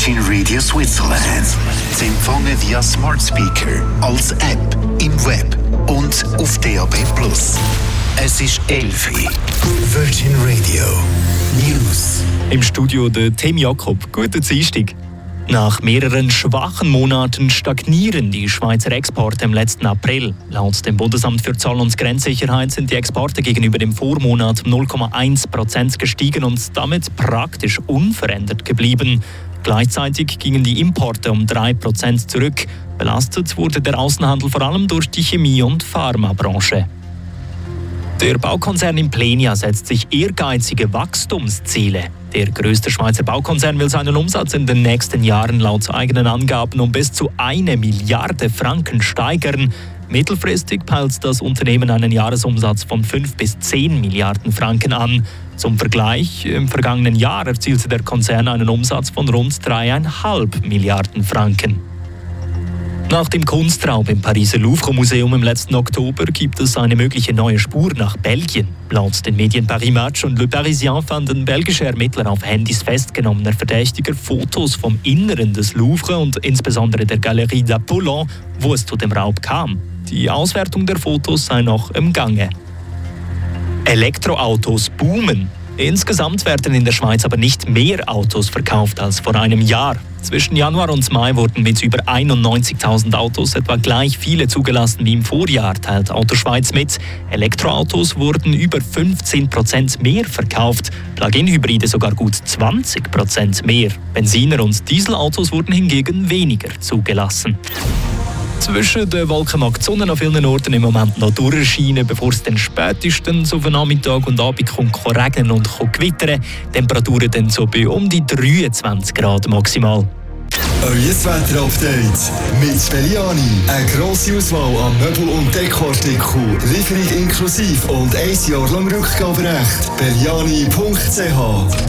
Virgin Radio Switzerland. Sie empfangen via Smart Speaker, als App, im Web und auf DAB+. Es ist 11 Uhr. Virgin Radio News. Im Studio der Tim Jakob. Guten Dienstag. Nach mehreren schwachen Monaten stagnieren die Schweizer Exporte im letzten April. Laut dem Bundesamt für Zoll- und Grenzsicherheit sind die Exporte gegenüber dem Vormonat um 0,1% gestiegen und damit praktisch unverändert geblieben. Gleichzeitig gingen die Importe um 3% zurück. Belastet wurde der Außenhandel vor allem durch die Chemie- und Pharmabranche. Der Baukonzern Implenia setzt sich ehrgeizige Wachstumsziele. Der größte Schweizer Baukonzern will seinen Umsatz in den nächsten Jahren laut eigenen Angaben um bis zu 1 Milliarde Franken steigern. Mittelfristig peilt das Unternehmen einen Jahresumsatz von 5 bis 10 Milliarden Franken an. Zum Vergleich, im vergangenen Jahr erzielte der Konzern einen Umsatz von rund 3,5 Milliarden Franken. Nach dem Kunstraub im Pariser Louvre-Museum im letzten Oktober gibt es eine mögliche neue Spur nach Belgien. Laut den Medien Paris Match und Le Parisien fanden belgische Ermittler auf Handys festgenommener Verdächtiger Fotos vom Inneren des Louvre und insbesondere der Galerie d'Apollon, wo es zu dem Raub kam. Die Auswertung der Fotos sei noch im Gange. Elektroautos boomen. Insgesamt werden in der Schweiz aber nicht mehr Autos verkauft als vor einem Jahr. Zwischen Januar und Mai wurden mit über 91.000 Autos etwa gleich viele zugelassen wie im Vorjahr, teilt Autoschweiz mit. Elektroautos wurden über 15% mehr verkauft, Plug-in-Hybride sogar gut 20% mehr. Benziner- und Dieselautos wurden hingegen weniger zugelassen. Zwischen den Wolken mag die Sonne an vielen Orten im Moment noch durchscheinen, bevor es dann spätestens auf den Nachmittag und Abend kommt regnen und gewittern. Temperaturen dann so bei um die 23 Grad maximal. Euer Wetter-Update mit Belliani. Eine grosse Auswahl an Möbel- und Dekoartikeln, Lieferung inklusive und 1 Jahr lang Rückgaberecht. Belliani.ch